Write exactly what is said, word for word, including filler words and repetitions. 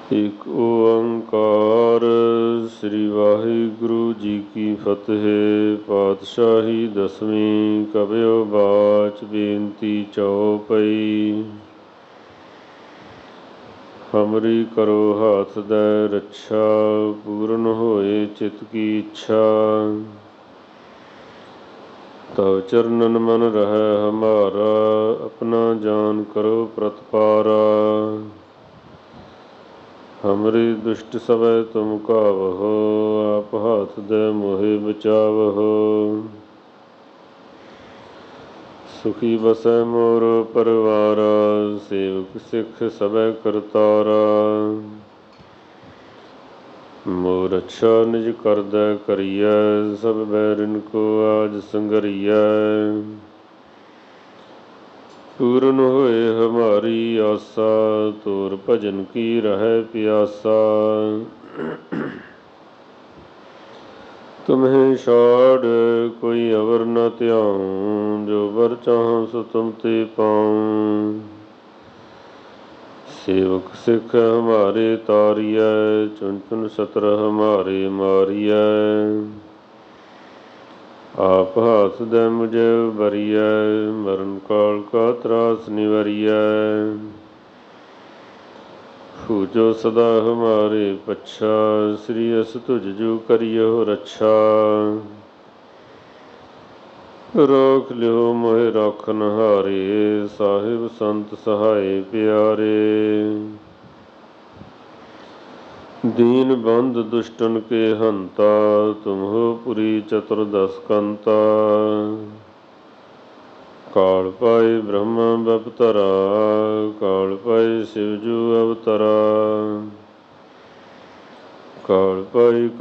ਏਕ ਓੰਕਾਰ ਸ੍ਰੀ ਵਾਹਿਗੁਰੂ ਜੀ ਕੀ ਫਤਿਹ। ਪਾਤਸ਼ਾਹੀ ਦਸਵੀਂ ਕਬਿਓ ਬਾਚ ਬੇਨਤੀ ਚਉਪਈ। ਹਮਰੀ ਕਰੋ ਹਾਥ ਦੈ ਰੱਛਾ, ਪੂਰਨ ਹੋਏ ਚਿਤ ਕੀ ਇੱਛਾ। ਤਵ ਚਰਨਨ ਮਨ ਰਹੈ ਹਮਾਰਾ, ਆਪਣਾ ਜਾਨ ਕਰੋ ਪ੍ਰਤਪਾਰਾ। ਹਮਰੀ ਦੁਸ਼ਟ ਸਭੈ ਤੁਮ ਕਾਵਹੋ, ਆਪ ਹਾਥ ਦੈ ਮੋਹਿ ਬਚਾਵਹੋ। ਸੁਖੀ ਬਸੈ ਮੋਰ ਪਰਵਾਰਾ, ਸੇਵਕ ਸਿੱਖ ਸਭੈ ਕਰਤਾਰਾ। ਮੋਹ ਰੱਛਾ ਨਿਜ ਕਰਦੈ ਕਰੀਐ, ਸਭ ਬੈਰਿਨ ਕੋ ਆਜ ਸੰਗਰੀਐ। ਪੂਰਨ ਹੋਏ ਹਮਾਰੀ ਆਸਾ, ਤੋਰ ਭਜਨ ਕੀ ਰਹੈ ਪਿਆਸਾ। ਤੁਮਹਿ ਛਾੜ ਕੋਈ ਅਵਰ ਨ ਧਿਆਉ, ਜੋ ਵਰ ਚਾਹਉ ਸੋ ਤੁਮ ਤੇ ਪਾਉ। ਸੇਵਕ ਸਿੱਖ ਹਮਾਰੇ ਤਾਰੀਐ, ਚੁਨ ਚੁਨ ਸਤਰ ਹਮਾਰੇ ਮਾਰੀਐ। ਆਪ ਹਾਥ ਦੈ ਮੁਝੈ ਉਬਰੀਐ, ਮਰਨ ਕਾਲ ਕਾ ਤਰਾਸ ਨਿਵਰੀਐ। ਪੂਜੋ ਸਦਾ ਹਮਾਰੇ ਪੱਛਾ, ਸ੍ਰੀ ਅਸ ਤੁਜ ਜੁ ਕਰਿਓ ਰੱਛਾ। ਰਾਖ ਲਿਓ ਮੋਹਿ ਰਾਖਨ ਹਾਰੇ, ਸਾਹਿਬ ਸੰਤ ਸਹਾਏ ਪਿਆਰੇ। ਦੀਨ ਬੰਧ ਦੁਸ਼ਟਨ ਕੇ ਹੰਤਾ, ਤੁਮ ਹੋ ਪੁਰੀ ਚਤੁਰਦਸ ਕੰਤਾ। ਕਾਲ ਪਾਏ ਬ੍ਰਹਮਾ ਬਪਤਰਾ, ਕਾਲ ਪਾਏ ਸਿਵ ਜੁ ਅਵਤਰਾ। ਕਾਲ ਪਾਈ